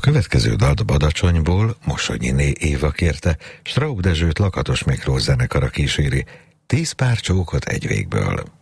Következő dalt Badacsonyból Mosonyiné Éva kérte, Straub Dezsőt Lakatos Miklós zenekara kíséri, 10 pár csókot egy végből.